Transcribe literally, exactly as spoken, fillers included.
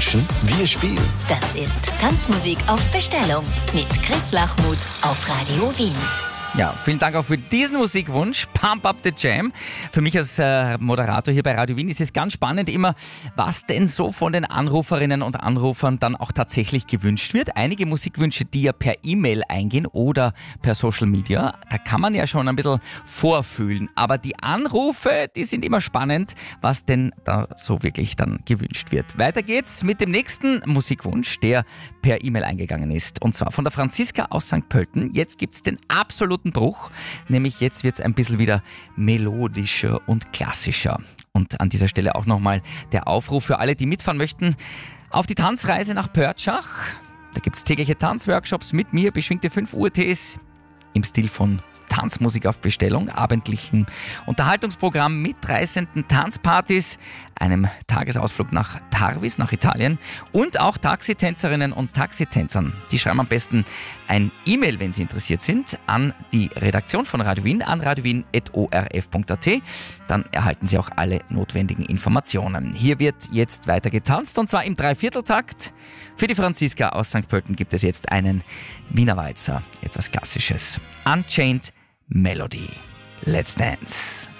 wünschen, wir spielen. Das ist Tanzmusik auf Bestellung mit Chris Lachmuth auf Radio Wien. Ja, vielen Dank auch für diesen Musikwunsch, Pump Up the Jam. Für mich als äh, Moderator hier bei Radio Wien ist es ganz spannend immer, was denn so von den Anruferinnen und Anrufern dann auch tatsächlich gewünscht wird. Einige Musikwünsche, die ja per E-Mail eingehen oder per Social Media, da kann man ja schon ein bisschen vorfühlen. Aber die Anrufe, die sind immer spannend, was denn da so wirklich dann gewünscht wird. Weiter geht's mit dem nächsten Musikwunsch, der per E-Mail eingegangen ist. Und zwar von der Franziska aus Sankt Pölten. Jetzt gibt's den absoluten Bruch, nämlich jetzt wird es ein bisschen wieder melodischer und klassischer. Und an dieser Stelle auch nochmal der Aufruf für alle, die mitfahren möchten, auf die Tanzreise nach Pörtschach. Da gibt es tägliche Tanzworkshops mit mir, beschwingte fünf U Ts im Stil von Tanzmusik auf Bestellung, abendlichen Unterhaltungsprogramm mit reißenden Tanzpartys, einem Tagesausflug nach Tarvis, nach Italien und auch Taxitänzerinnen und Taxitänzern. Die schreiben am besten ein E-Mail, wenn sie interessiert sind, an die Redaktion von Radio Wien, an radiowien punkt o r f punkt a t. Dann erhalten sie auch alle notwendigen Informationen. Hier wird jetzt weiter getanzt und zwar im Dreivierteltakt. Für die Franziska aus Sankt Pölten gibt es jetzt einen Wiener Walzer, etwas Klassisches. Unchained Melody. Let's dance.